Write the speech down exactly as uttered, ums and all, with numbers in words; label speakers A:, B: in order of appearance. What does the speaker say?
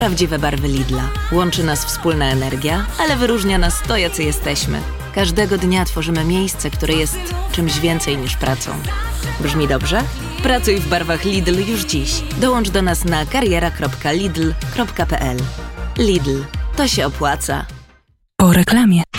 A: Prawdziwe barwy Lidla. Łączy nas wspólna energia, ale wyróżnia nas to, jacy jesteśmy. Każdego dnia tworzymy miejsce, które jest czymś więcej niż pracą. Brzmi dobrze? Pracuj w barwach Lidl już dziś. Dołącz do nas na kariera kropka lidl kropka p l. Lidl. To się opłaca.
B: Po reklamie.